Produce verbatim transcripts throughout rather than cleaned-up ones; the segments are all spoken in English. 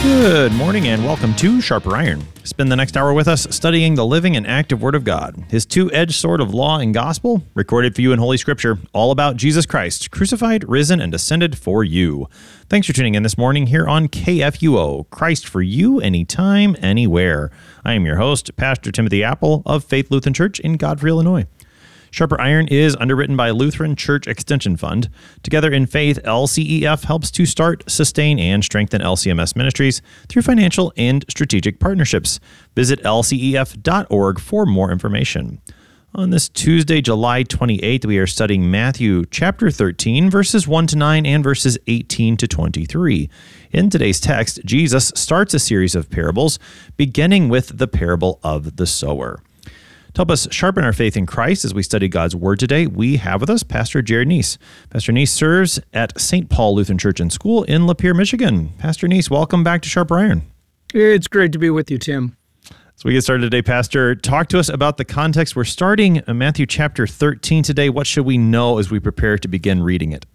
Good morning and welcome to Sharper Iron. Spend the next hour with us studying the living and active Word of God, His two-edged sword of law and gospel, recorded for you in Holy Scripture, all about Jesus Christ, crucified, risen, and ascended for you. Thanks for tuning in this morning here on K F U O, Christ for you, anytime, anywhere. I am your host, Pastor Timothy Apple of Faith Lutheran Church in Godfrey, Illinois. Sharper Iron is underwritten by Lutheran Church Extension Fund. Together in Faith, L C E F helps to start, sustain, and strengthen L C M S ministries through financial and strategic partnerships. Visit L C E F dot org for more information. On this Tuesday, July twenty-eighth, we are studying Matthew chapter thirteen, verses one to nine and verses eighteen to twenty-three. In today's text, Jesus starts a series of parables, beginning with the parable of the sower. To help us sharpen our faith in Christ as we study God's Word today, we have with us Pastor Jared Neese. Pastor Neese serves at Saint Paul Lutheran Church and School in Lapeer, Michigan. Pastor Neese, welcome back to Sharper Iron. It's great to be with you, Tim. So we get started today, Pastor. Talk to us about the context. We're starting Matthew chapter thirteen today. What should we know as we prepare to begin reading it?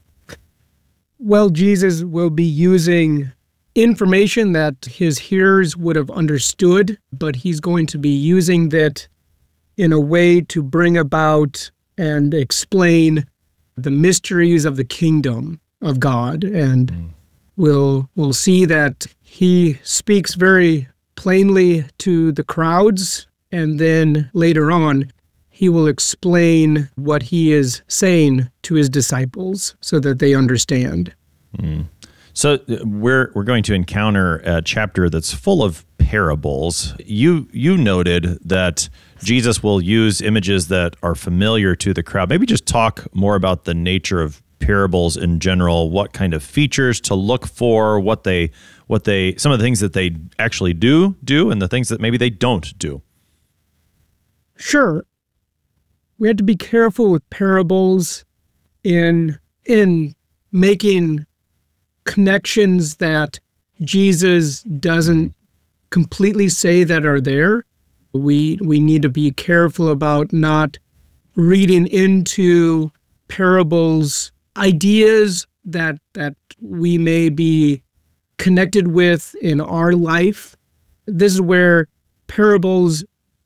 Well, Jesus will be using information that his hearers would have understood, but he's going to be using that in a way to bring about and explain the mysteries of the kingdom of God. And mm. we'll, we'll see that he speaks very plainly to the crowds, and then later on, he will explain what he is saying to his disciples so that they understand. Mm. So we're we're going to encounter a chapter that's full of parables. You you noted that Jesus will use images that are familiar to the crowd. Maybe just talk more about the nature of parables in general, what kind of features to look for, what they what they some of the things that they actually do do and the things that maybe they don't do. Sure. We have to be careful with parables in in making connections that Jesus doesn't completely say that are there. We we need to be careful about not reading into parables ideas that that we may be connected with in our life. This is where parables,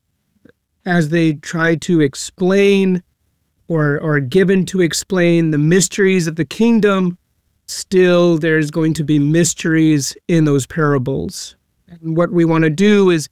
as they try to explain or or given to explain the mysteries of the kingdom, still there's going to be mysteries in those parables. And what we want to do is,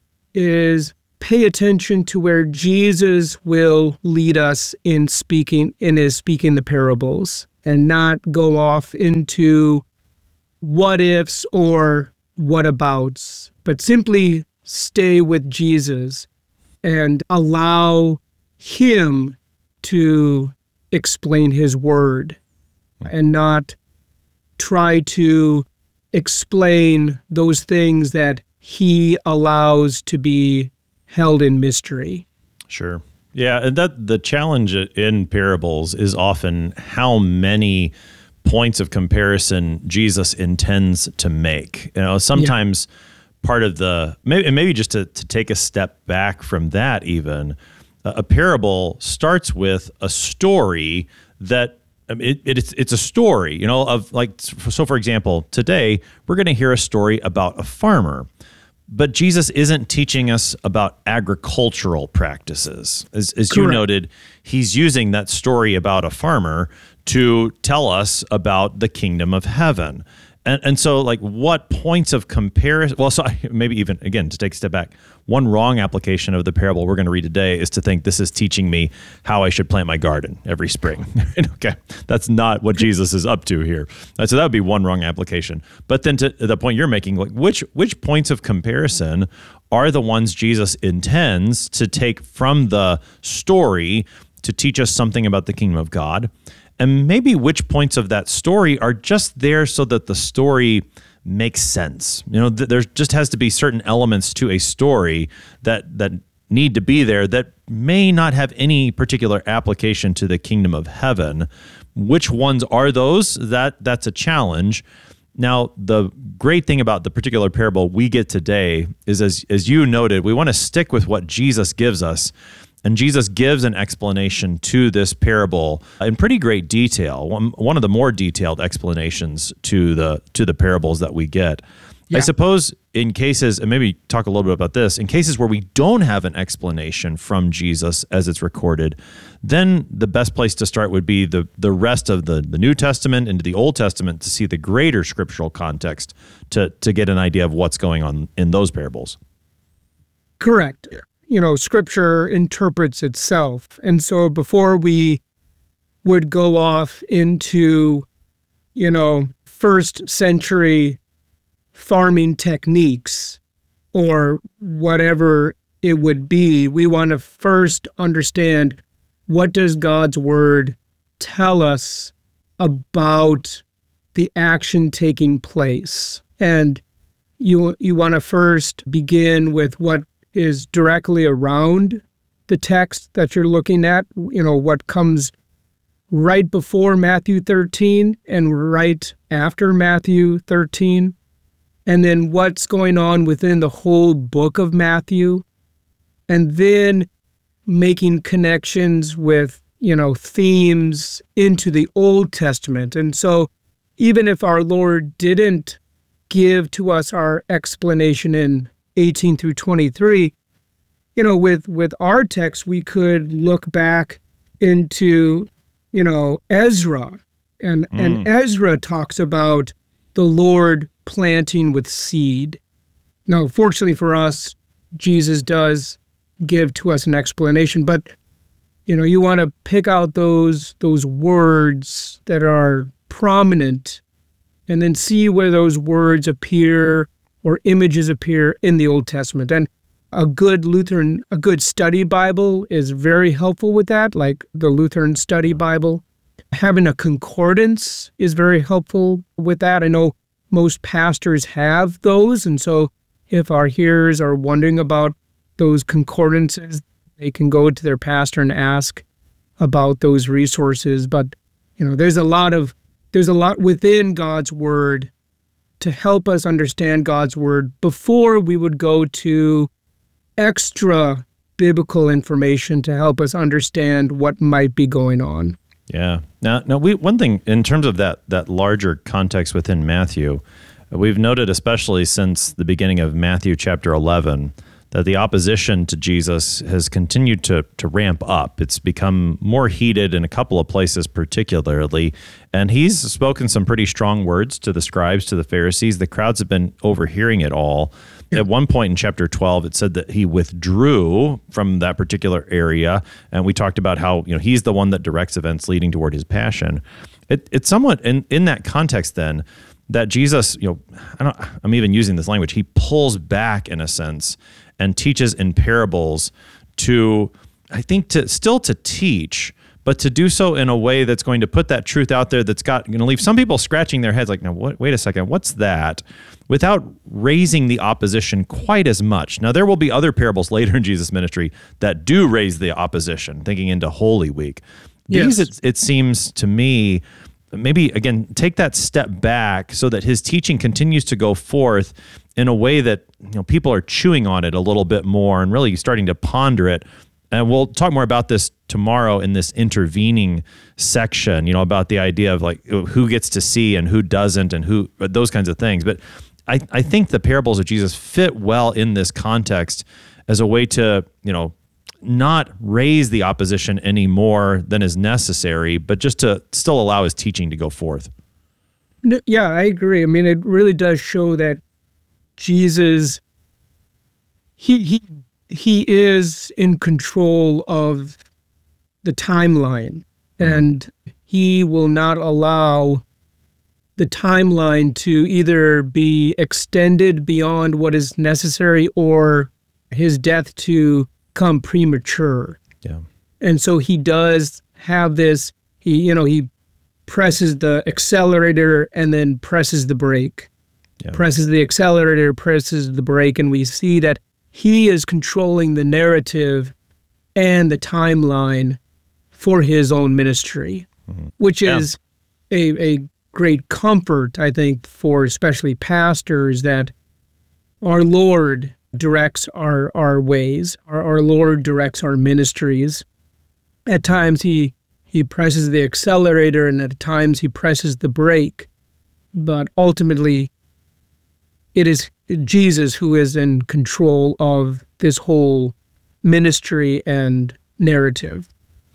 is pay attention to where Jesus will lead us in speaking, in his speaking the parables, and not go off into what ifs or what abouts, but simply stay with Jesus and allow him to explain his word, and not try to explain those things that he allows to be held in mystery. Sure. Yeah, and that the challenge in parables is often how many points of comparison Jesus intends to make. You know, sometimes yeah. part of the, maybe, maybe just to, to take a step back from that even, a parable starts with a story that I mean, it, it, it's it's a story, you know, of like, so for example, today we're going to hear a story about a farmer, but Jesus isn't teaching us about agricultural practices. As, as you noted, he's using that story about a farmer to tell us about the kingdom of heaven. And and so, like, what points of comparison? Well, so maybe even, again, to take a step back, one wrong application of the parable we're going to read today is to think this is teaching me how I should plant my garden every spring. Okay, that's not what Jesus is up to here. So that would be one wrong application. But then to the point you're making, like, which which points of comparison are the ones Jesus intends to take from the story to teach us something about the kingdom of God? And maybe which points of that story are just there so that the story makes sense. You know, th- there just has to be certain elements to a story that that need to be there that may not have any particular application to the kingdom of heaven. Which ones are those? That that's a challenge. Now, the great thing about the particular parable we get today is, as as you noted, we want to stick with what Jesus gives us. And Jesus gives an explanation to this parable in pretty great detail. One, one of the more detailed explanations to the to the parables that we get. Yeah. I suppose in cases, and maybe talk a little bit about this, in cases where we don't have an explanation from Jesus as it's recorded, then the best place to start would be the, the rest of the, the New Testament into the Old Testament to see the greater scriptural context to, to get an idea of what's going on in those parables. Correct. You know, Scripture interprets itself. And so before we would go off into, you know, first century farming techniques or whatever it would be, we want to first understand, what does God's word tell us about the action taking place? And you you want to first begin with what is directly around the text that you're looking at, you know, what comes right before Matthew thirteen and right after Matthew thirteen. And then what's going on within the whole book of Matthew, and then making connections with, you know, themes into the Old Testament. And so even if our Lord didn't give to us our explanation in eighteen through twenty-three, you know, with, with our text, we could look back into, you know, Ezra. And, mm. and Ezra talks about the Lord planting with seed. Now, fortunately for us, Jesus does give to us an explanation, but, you know, you want to pick out those those words that are prominent and then see where those words appear or images appear in the Old Testament. And a good Lutheran, a good study Bible is very helpful with that, like the Lutheran Study Bible. Having a concordance is very helpful with that. I know most pastors have those, and so if our hearers are wondering about those concordances, they can go to their pastor and ask about those resources. But, you know, there's a lot of there's a lot within God's word to help us understand God's word before we would go to extra biblical information to help us understand what might be going on. Yeah. Now, now we one thing in terms of that that larger context within Matthew, we've noted, especially since the beginning of Matthew chapter eleven, that the opposition to Jesus has continued to to ramp up. It's become more heated in a couple of places particularly, and he's spoken some pretty strong words to the scribes, to the Pharisees. The crowds have been overhearing it all. At one point in chapter twelve, it said that he withdrew from that particular area, and we talked about how, you know, he's the one that directs events leading toward his passion. It, it's somewhat in, in that context then that Jesus, you know, I don't, I'm even using this language, he pulls back in a sense and teaches in parables to, I think, to still to teach, but to do so in a way that's going to put that truth out there that's got going to leave some people scratching their heads like, now, what, wait a second, what's that? Without raising the opposition quite as much. Now, there will be other parables later in Jesus' ministry that do raise the opposition, thinking into Holy Week. These, yes. it, it seems to me, maybe, again, take that step back so that his teaching continues to go forth in a way that, you know, people are chewing on it a little bit more and really starting to ponder it. And we'll talk more about this tomorrow in this intervening section, you know, about the idea of like who gets to see and who doesn't and who, those kinds of things. But I, I think the parables of Jesus fit well in this context as a way to, you know, not raise the opposition any more than is necessary, but just to still allow his teaching to go forth. Yeah, I agree. I mean, it really does show that Jesus, he he he is in control of the timeline, and he will not allow the timeline to either be extended beyond what is necessary or his death to come premature. Yeah. And so he does have this, he, you know, he presses the accelerator and then presses the brake. Yeah. Presses the accelerator, presses the brake, and we see that he is controlling the narrative and the timeline for his own ministry, mm-hmm. which yeah. is a, a great comfort, I think, for especially pastors, that our Lord directs our, our ways. Our, our Lord directs our ministries. At times he, he presses the accelerator, and at times he presses the brake. But ultimately, it is Jesus who is in control of this whole ministry and narrative.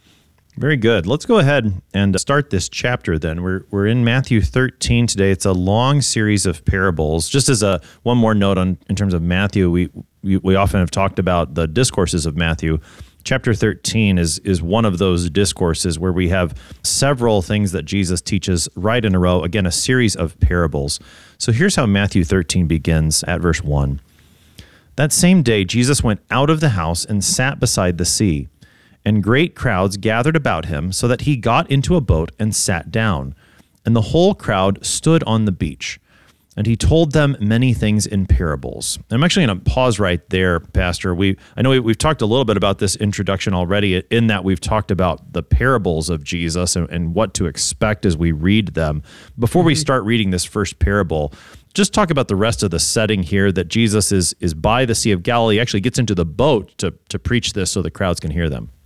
Very good. Let's go ahead and start this chapter then. We're we're in Matthew thirteen today. It's a long series of parables. Just as a one more note on in terms of Matthew, we we, we often have talked about the discourses of Matthew. Chapter thirteen is is one of those discourses where we have several things that Jesus teaches right in a row. Again, a series of parables. So here's how Matthew thirteen begins at verse one. That same day, Jesus went out of the house and sat beside the sea. And great crowds gathered about him, so that he got into a boat and sat down. And the whole crowd stood on the beach. And he told them many things in parables. I'm actually going to pause right there, Pastor. We I know we, we've talked a little bit about this introduction already, in that we've talked about the parables of Jesus and, and what to expect as we read them. Before mm-hmm. we start reading this first parable, just talk about the rest of the setting here, that Jesus is is by the Sea of Galilee, actually gets into the boat to, to preach this so the crowds can hear them.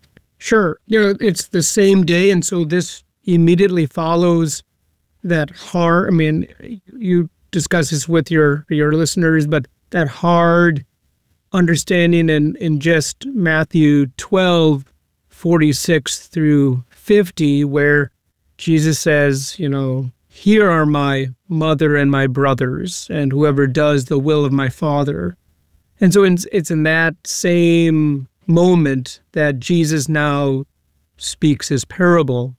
Sure. You know, it's the same day, and so this immediately follows that hard, I mean, you discuss this with your, your listeners, but that hard understanding in, in just Matthew twelve, forty-six through fifty, where Jesus says, you know, here are my mother and my brothers, and whoever does the will of my Father. And so it's, it's in that same moment that Jesus now speaks his parable.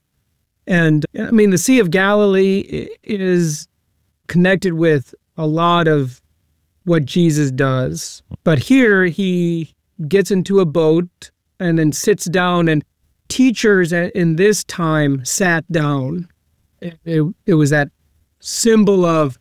And I mean, the Sea of Galilee is connected with a lot of what Jesus does. But here he gets into a boat and then sits down, and teachers in this time sat down. It, it, it was that symbol of,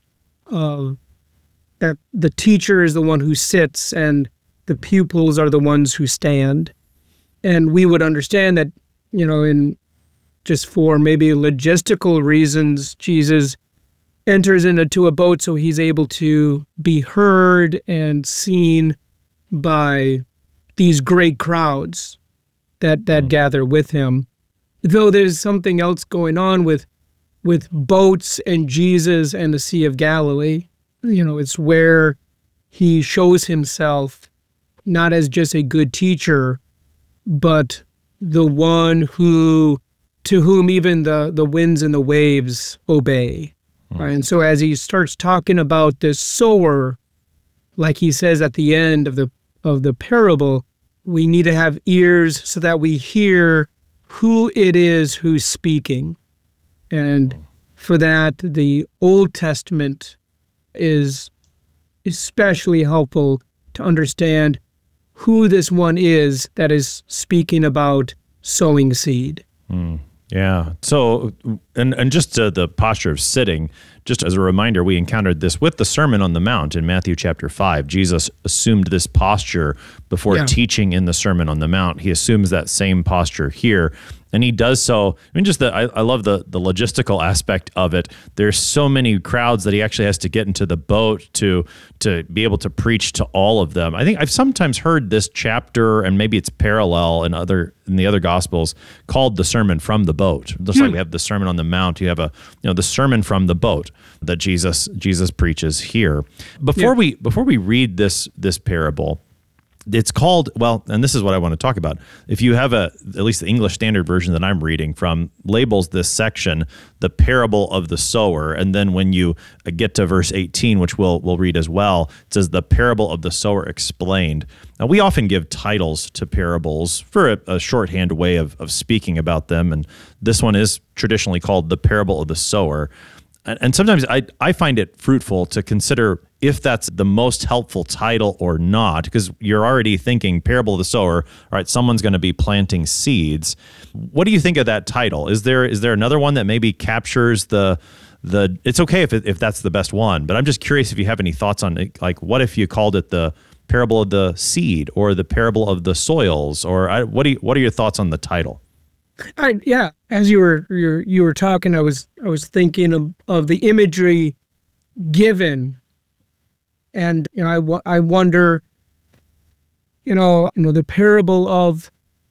of that the teacher is the one who sits and the pupils are the ones who stand. And we would understand that, you know, in just for maybe logistical reasons, Jesus enters into a boat so he's able to be heard and seen by these great crowds that, that gather with him. Though there's something else going on with with boats and Jesus and the Sea of Galilee. You know, it's where he shows himself not as just a good teacher, but the one who, to whom even the, the winds and the waves obey. Mm. Right? And so as he starts talking about this sower, like he says at the end of the of the parable, we need to have ears so that we hear who it is who's speaking. And for that, the Old Testament is especially helpful to understand who this one is that is speaking about sowing seed. Mm, yeah. So, and, and just uh, the posture of sitting, just as a reminder, we encountered this with the Sermon on the Mount in Matthew chapter five. Jesus assumed this posture before yeah. teaching in the Sermon on the Mount. He assumes that same posture here. And he does so, I mean, just the, I, I love the, the logistical aspect of it. There's so many crowds that he actually has to get into the boat to to be able to preach to all of them. I think I've sometimes heard this chapter, and maybe it's parallel in other in the other Gospels, called the Sermon from the Boat. Just like we have the Sermon on the Mount, you have a you know the Sermon from the Boat that Jesus Jesus preaches here. Before yeah. we before we read this this parable, it's called, well, and this is what I want to talk about. If you have a, at least the English Standard Version that I'm reading from, labels this section the parable of the sower. And then when you get to verse eighteen, which we'll, we'll read as well, it says the parable of the sower explained. Now, we often give titles to parables for a, a shorthand way of, of speaking about them. And this one is traditionally called the parable of the sower. And sometimes I, I find it fruitful to consider if that's the most helpful title or not, because you're already thinking parable of the sower, all right, someone's going to be planting seeds. What do you think of that title? Is there is there another one that maybe captures the, the it's okay if it, if that's the best one, but I'm just curious if you have any thoughts on it, like what if you called it the parable of the seed or the parable of the soils, or I, what do you, what are your thoughts on the title? I, yeah, as you were you you were talking, I was I was thinking of, of the imagery given And, you know, I, wo- I wonder, you know, you know, the parable of,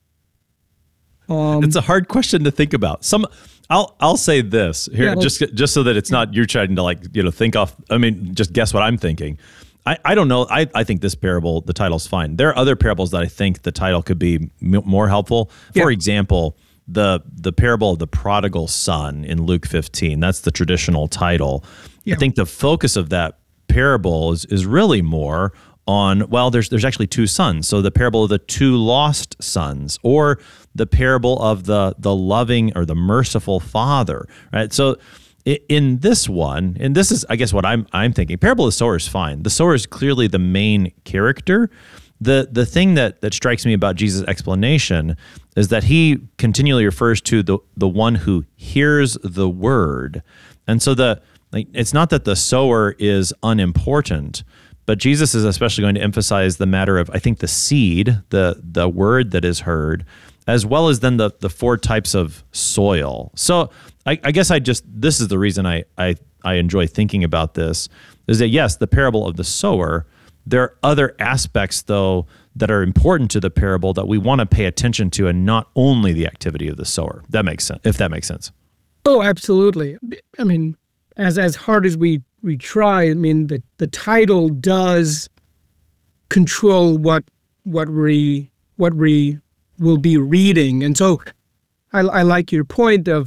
um, It's a hard question to think about. Some, I'll I'll say this here, Yeah, well- just just so that it's not you're trying to like you know think off. I mean, just guess what I'm thinking. I, I don't know. I, I think this parable, the title's fine. There are other parables that I think the title could be m- more helpful. For Yeah. example, the the parable of the prodigal son in Luke fifteen. That's the traditional title. Yeah. I think the focus of that parable is is really more on, well, there's there's actually two sons. So the parable of the two lost sons, or the parable of the the loving or the merciful father, right? So i- in this one, and this is, I guess, what I'm I'm thinking. Parable of the sower is fine. The sower is clearly the main character. The the thing that that strikes me about Jesus' explanation is that he continually refers to the the one who hears the word, and so the like it's not that the sower is unimportant, but Jesus is especially going to emphasize the matter of, I think, the seed, the the word that is heard, as well as then the the four types of soil. So I, I guess I just this is the reason I I I enjoy thinking about this, is that yes, the parable of the sower. There are other aspects, though, that are important to the parable that we want to pay attention to, and not only the activity of the sower. That makes sense. If that makes sense. Oh, absolutely. I mean, as as hard as we we try, I mean, the the title does control what what we what we will be reading, and so I, I like your point of,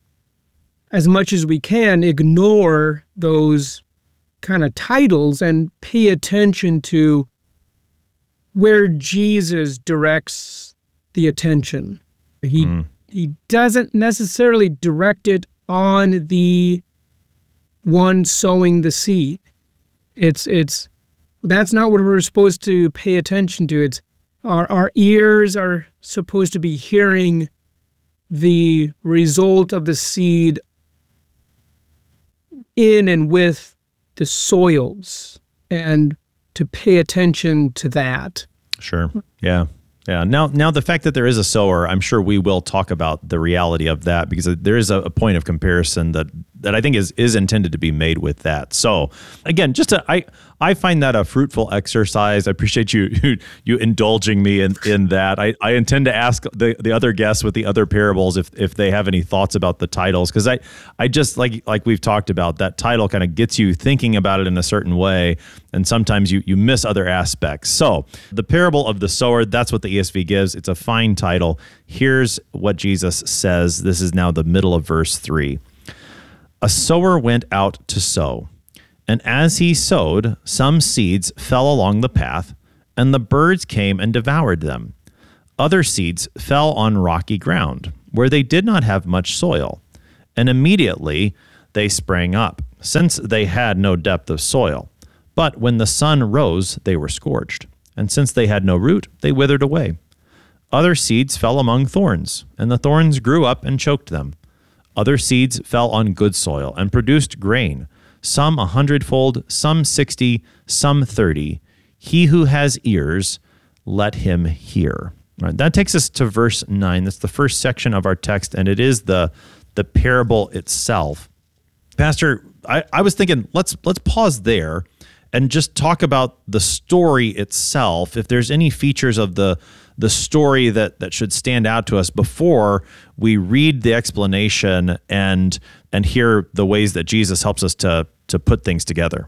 as much as we can, ignore those kind of titles and pay attention to where Jesus directs the attention. He Mm. he doesn't necessarily direct it on the one sowing the seed. It's it's that's not what we're supposed to pay attention to. It's our our ears are supposed to be hearing the result of the seed in and with the soils, and to pay attention to that. Sure. Yeah. Yeah. Now, now the fact that there is a sower, I'm sure we will talk about the reality of that, because there is a, a point of comparison that that I think is is intended to be made with that. So again, just a, I I find that a fruitful exercise. I appreciate you you, you indulging me in, in that. I, I intend to ask the, the other guests with the other parables if if they have any thoughts about the titles, because I I just like like we've talked about, that title kind of gets you thinking about it in a certain way, and sometimes you you miss other aspects. So the parable of the sower, that's what the E S V gives. It's a fine title. Here's what Jesus says. This is now the middle of verse three. A sower went out to sow, and as he sowed, some seeds fell along the path, and the birds came and devoured them. Other seeds fell on rocky ground, where they did not have much soil, and immediately they sprang up, since they had no depth of soil. But when the sun rose, they were scorched, and since they had no root, they withered away. Other seeds fell among thorns, and the thorns grew up and choked them. Other seeds fell on good soil and produced grain, some a hundredfold, some sixty, some thirty. He who has ears, let him hear. All right, that takes us to verse nine. That's the first section of our text, and it is the, the parable itself. Pastor, I, I was thinking, let's let's pause there and just talk about the story itself. If there's any features of the the story that that should stand out to us before we read the explanation and and hear the ways that Jesus helps us to to put things together.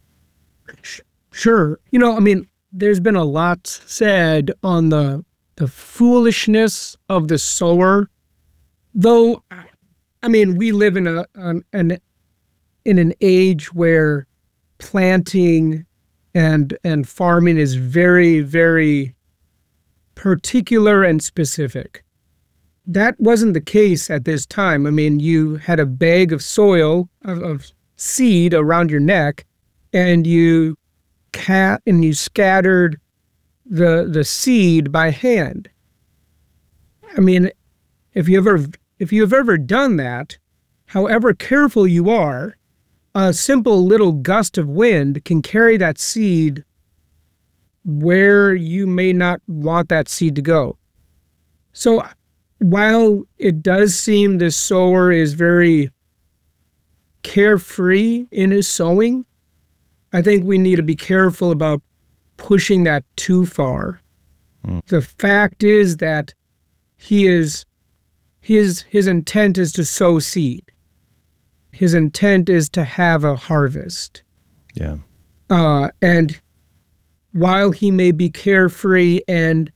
Sure. You know, I mean, there's been a lot said on the the foolishness of the sower, though. I mean, we live in a an, an in an age where planting and and farming is very, very particular and specific. That wasn't the case at this time. I mean, you had a bag of soil, of, of seed around your neck, and you cat and you scattered the the seed by hand. I mean, if you ever if you've ever done that, however careful you are, a simple little gust of wind can carry that seed where you may not want that seed to go. So while it does seem the sower is very carefree in his sowing, I think we need to be careful about pushing that too far. Mm. The fact is that he is his his intent is to sow seed. His intent is to have a harvest. Yeah. Uh, and while he may be carefree and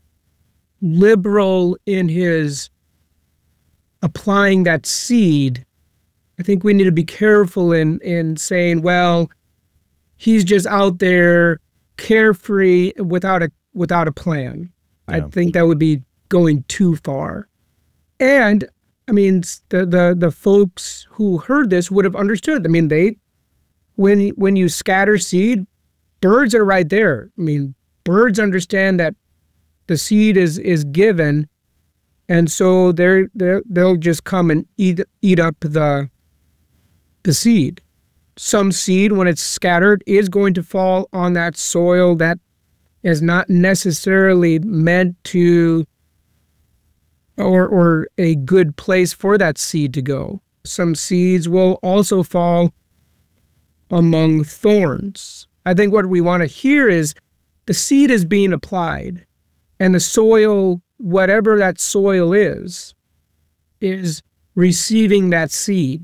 liberal in his applying that seed, I think we need to be careful in, in saying, well, he's just out there carefree without a without a plan. Yeah. I think that would be going too far. And I mean, the, the the folks who heard this would have understood. I mean, they when when you scatter seed, birds are right there. I mean, birds understand that the seed is is given, and so they're, they're they'll just come and eat eat up the the seed. Some seed, when it's scattered, is going to fall on that soil that is not necessarily meant to or or a good place for that seed to go. Some seeds will also fall among thorns. I think what we want to hear is the seed is being applied, and the soil, whatever that soil is, is receiving that seed.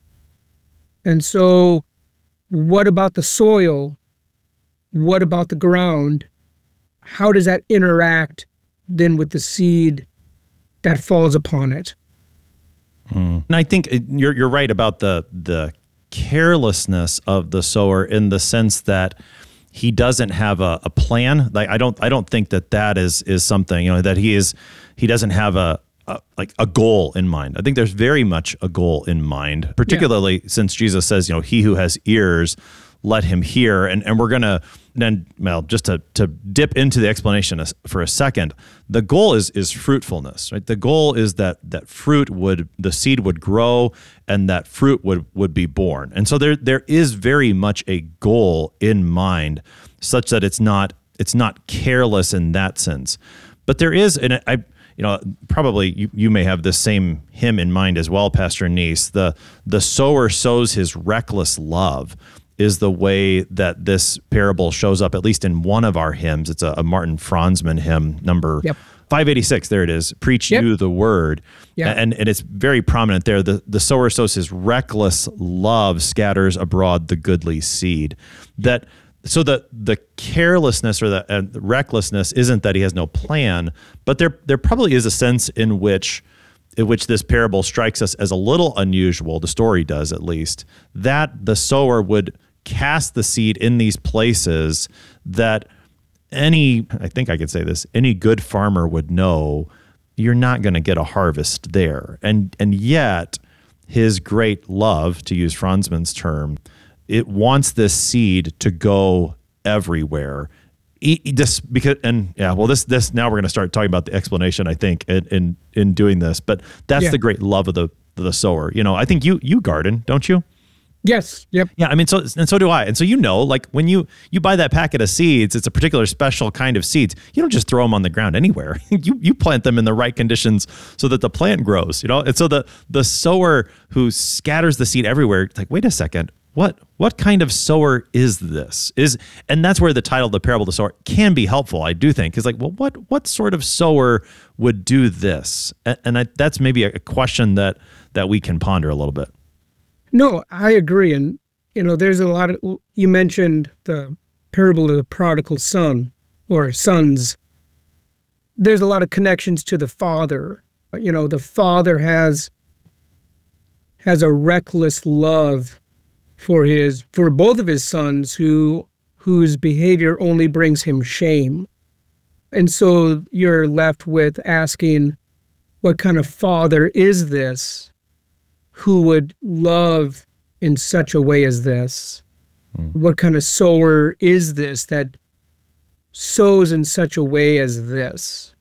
And so what about the soil? What about the ground? How does that interact then with the seed that falls upon it? Mm. And I think you're you're right about the the carelessness of the sower, in the sense that he doesn't have a, a plan. Like I don't I don't think that that is is something, you know, that he is he doesn't have a, a like a goal in mind. I think there's very much a goal in mind, particularly yeah. since Jesus says, you know, he who has ears, let him hear. And and we're gonna then, well, just to to dip into the explanation for a second, the goal is is fruitfulness, right? The goal is that that fruit would, the seed would grow, and that fruit would would be born. And so there there is very much a goal in mind, such that it's not it's not careless in that sense. But there is, and I, you know, probably you, you may have the same hymn in mind as well, Pastor Neese. The the sower sows his reckless love is the way that this parable shows up, at least in one of our hymns. It's a, a Martin Franzman hymn, number yep. five eighty-six. There it is. Preach yep. you the word. Yep. And, and it's very prominent there. The, the sower sows his reckless love, scatters abroad the goodly seed. That So the the carelessness or the, uh, the recklessness isn't that he has no plan, but there there probably is a sense in which in which this parable strikes us as a little unusual, the story does at least, that the sower would cast the seed in these places that any, I think I could say this, any good farmer would know you're not going to get a harvest there. And and yet his great love, to use Franzman's term, it wants this seed to go everywhere. This because and yeah, well, this this now we're going to start talking about the explanation, I think, in in, in doing this. But that's yeah. the great love of the the sower. You know, I think you you garden, don't you? Yes. Yep. Yeah. I mean, so and so do I. And so you know, like when you you buy that packet of seeds, it's a particular special kind of seeds. You don't just throw them on the ground anywhere. you you plant them in the right conditions so that the plant grows. You know, and so the the sower who scatters the seed everywhere, it's like, wait a second. What what kind of sower is this? Is and that's where the title of the parable of the sower can be helpful, I do think. Because like, well, what what sort of sower would do this? And, and I, that's maybe a question that that we can ponder a little bit. No, I agree. And you know, there's a lot of, you mentioned the parable of the prodigal son or sons. There's a lot of connections to the father. You know, the father has has a reckless love for his for both of his sons who whose behavior only brings him shame. And so you're left with asking, what kind of father is this who would love in such a way as this? Mm. What kind of sower is this that sows in such a way as this?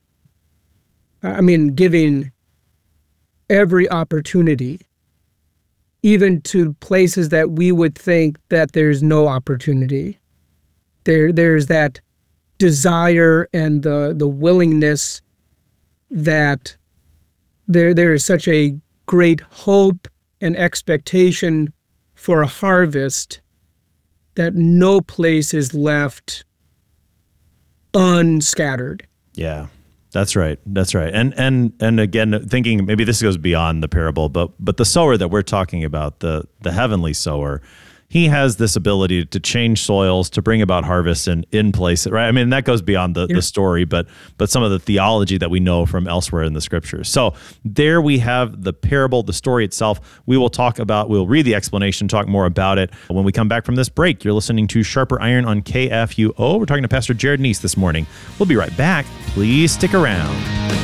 I mean, giving every opportunity, even to places that we would think that there's no opportunity. There, there's that desire and the the willingness that there there is such a great hope and expectation for a harvest that no place is left unscattered. Yeah. That's right. That's right. And and and again, thinking maybe this goes beyond the parable, but but the sower that we're talking about, the the heavenly sower, he has this ability to change soils, to bring about harvest in in places, right? I mean, that goes beyond the, yeah. the story, but but some of the theology that we know from elsewhere in the scriptures. So there we have the parable, the story itself. We will talk about, we'll read the explanation, talk more about it when we come back from this break. You're listening to Sharper Iron on K F U O. We're talking to Pastor Jared Neese this morning. We'll be right back. Please stick around.